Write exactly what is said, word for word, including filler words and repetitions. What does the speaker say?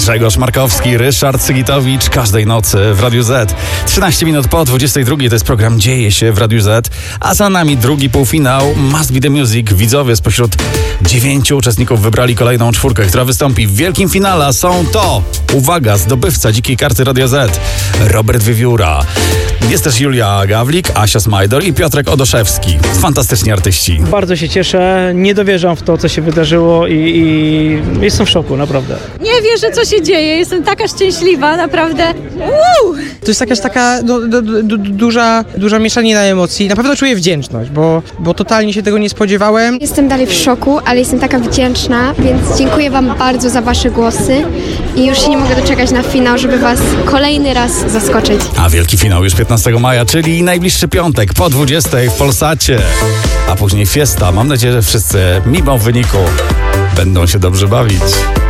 Grzegorz Markowski, Ryszard Sygitowicz każdej nocy w Radiu Z. trzynaście minut po dwudziestej drugiej to jest program Dzieje się w Radiu Z, a za nami drugi półfinał Must Be The Music. Widzowie spośród dziewięciu uczestników wybrali kolejną czwórkę, która wystąpi w wielkim finale. Są to, uwaga, zdobywca dzikiej karty Radio Z, Robert Wiewióra. Jest też Julia Gawlik, Asia Smajdor i Piotrek Odoszewski. Fantastyczni artyści. Bardzo się cieszę, nie dowierzam w to, co się wydarzyło i, i jestem w szoku, naprawdę. Nie wierzę, co się dzieje, jestem taka szczęśliwa, naprawdę. Woo! To jest jakaś taka no, du, du, duża, duża mieszanina emocji. Na pewno czuję wdzięczność, bo, bo totalnie się tego nie spodziewałem. Jestem dalej w szoku, ale jestem taka wdzięczna, więc dziękuję wam bardzo za wasze głosy i już się nie mogę doczekać na finał, żeby was kolejny raz zaskoczyć. A wielki finał już piętnastego maja, czyli najbliższy piątek po dwudziestej w Polsacie. A później fiesta. Mam nadzieję, że wszyscy mimo wyniku będą się dobrze bawić.